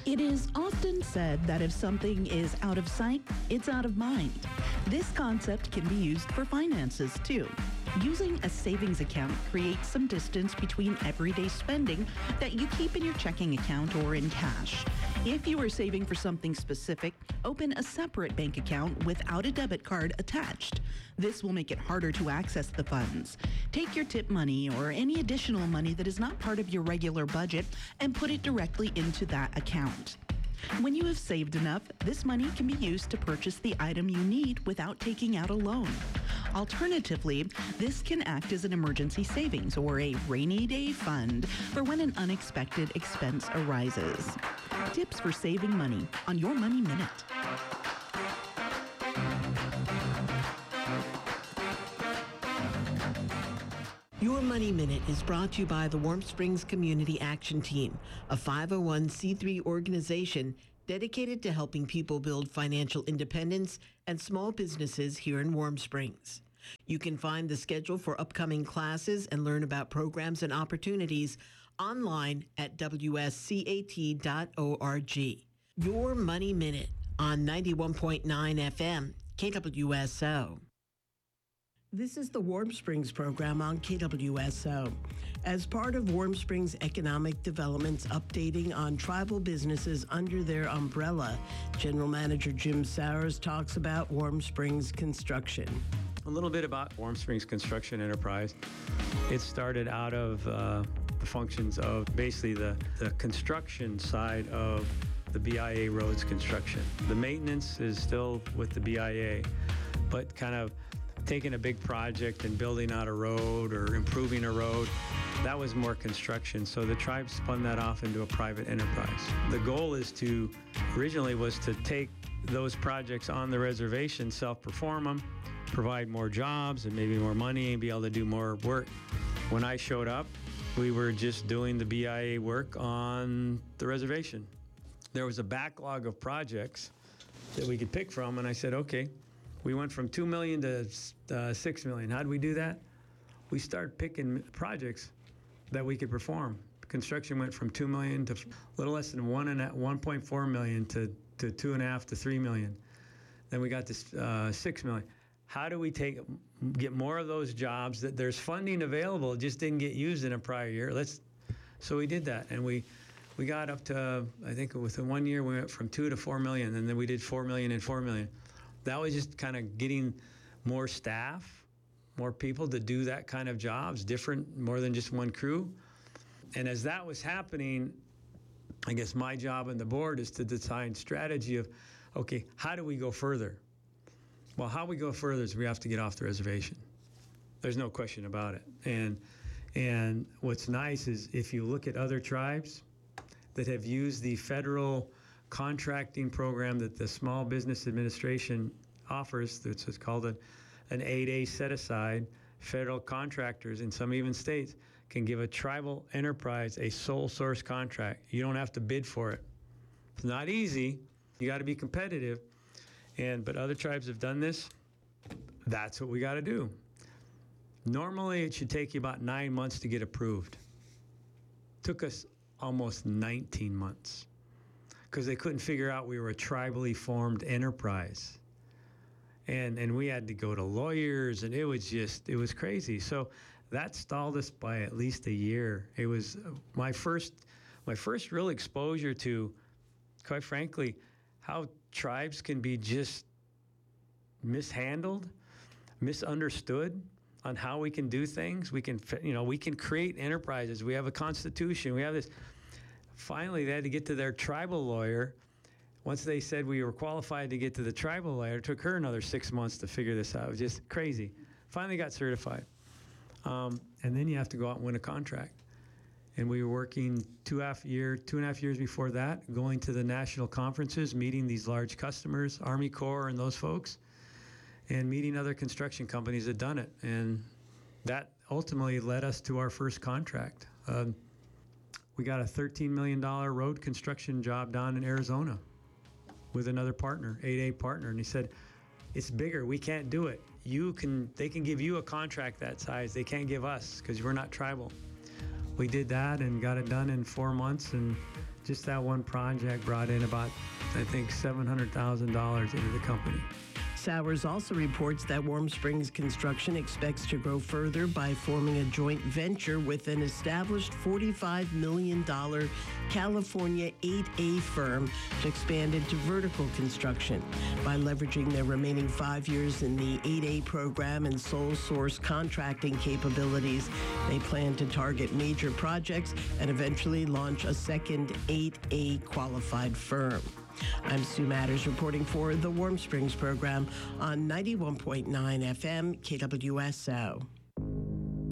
It is often said that if something is out of sight, it's out of mind. This concept can be used for finances too. Using a savings account creates some distance between everyday spending that you keep in your checking account or in cash. If you are saving for something specific, open a separate bank account without a debit card attached. This will make it harder to access the funds. Take your tip money or any additional money that is not part of your regular budget and put it directly into that account. When you have saved enough, this money can be used to purchase the item you need without taking out a loan. Alternatively, this can act as an emergency savings or a rainy day fund for when an unexpected expense arises. Tips for saving money on Your Money Minute. Your Money Minute is brought to you by the Warm Springs Community Action Team, a 501c3 organization dedicated to helping people build financial independence and small businesses here in Warm Springs. You can find the schedule for upcoming classes and learn about programs and opportunities online at wscat.org. Your Money Minute on 91.9 FM, KWSO. This is the Warm Springs program on KWSO. As part of Warm Springs Economic Development's updating on tribal businesses under their umbrella, General Manager Jim Sowers talks about Warm Springs Construction. A little bit about Warm Springs Construction Enterprise. It started out of the functions of basically the construction side of the BIA roads construction. The maintenance is still with the BIA, but kind of taking a big project and building out a road or improving a road, that was more construction. So the tribe spun that off into a private enterprise. The goal originally was to take those projects on the reservation, self-perform them, provide more jobs and maybe more money and be able to do more work. When I showed up, we were just doing the BIA work on the reservation. There was a backlog of projects that we could pick from, and I said, okay, we went from $2 million to $6 million. How did we do that? We started picking projects that we could perform. Construction went from $2 million to a little less than $1.4 million to $2.5 to $3 million. Then we got to $6 million. How do we get more of those jobs that there's funding available, it just didn't get used in a prior year? So we did that, and we got up to, I think within 1 year, we went from $2 to $4 million, and then we did $4 million and $4 million. That was just kind of getting more staff, more people to do that kind of jobs, more than just one crew. And as that was happening, I guess my job on the board is to design strategy of, okay, how do we go further? Well, how we go further is we have to get off the reservation. There's no question about it. And what's nice is if you look at other tribes that have used the federal contracting program that the Small Business Administration offers, it's called an 8A set-aside, federal contractors in some even states can give a tribal enterprise a sole source contract. You don't have to bid for it. It's not easy. You got to be competitive. But other tribes have done this. That's what we got to do. Normally, it should take you about 9 months to get approved. Took us almost 19 months because they couldn't figure out we were a tribally formed enterprise. And we had to go to lawyers, and it was crazy. So that stalled us by at least a year. It was my first real exposure to, quite frankly, how tribes can be just mishandled, misunderstood on how we can do things. We can create enterprises. We have a constitution. We have this. Finally, they had to get to their tribal lawyer. Once they said we were qualified to get to the tribal lawyer, it took her another 6 months to figure this out. It was just crazy. Finally got certified. And then you have to go out and win a contract. And we were working 2.5 years before that, going to the national conferences, meeting these large customers, Army Corps and those folks, and meeting other construction companies that done it. And that ultimately led us to our first contract. We got a $13 million road construction job down in Arizona with another partner, 8A partner. And he said, it's bigger, we can't do it. They can give you a contract that size. They can't give us because we're not tribal. We did that and got it done in 4 months and Just that one project brought in about, I think, $700,000 into the company. Sowers also reports that Warm Springs Construction expects to grow further by forming a joint venture with an established $45 million California 8A firm to expand into vertical construction. By leveraging their remaining 5 years in the 8A program and sole source contracting capabilities, they plan to target major projects and eventually launch a second 8A qualified firm. I'm Sue Matters reporting for the Warm Springs program on 91.9 FM KWSO.